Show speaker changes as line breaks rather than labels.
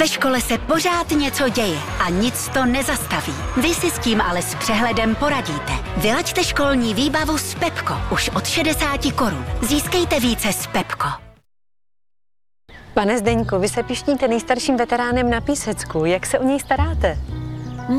Ve škole se pořád něco děje a nic to nezastaví. Vy si s tím ale s přehledem poradíte. Vylaďte školní výbavu s Pepko už od 60 korun. Získejte více s Pepko.
Pane Zdeňku, vy se pišníte nejstarším veteránem na Písecku. Jak se o něj staráte?